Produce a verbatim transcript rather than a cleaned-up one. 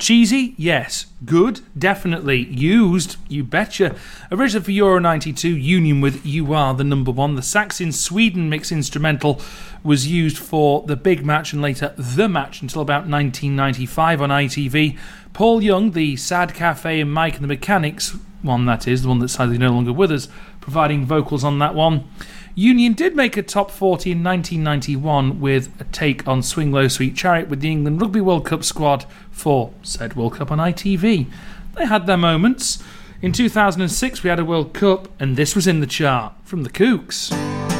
Cheesy? Yes. Good? Definitely. Used? You betcha. Originally for Euro ninety-two, Union with You Are the Number One. The Sax in Sweden mix instrumental was used for the big match and later the match until about nineteen ninety-five on I T V. Paul Young, the Sad Cafe and Mike and the Mechanics one, that is, the one that's sadly no longer with us, providing vocals on that one. Union did make a top forty in nineteen ninety-one with a take on Swing Low Sweet Chariot with the England Rugby World Cup squad for said World Cup on I T V. They had their moments. In two thousand six we had a World Cup and this was in the chart from the Kooks.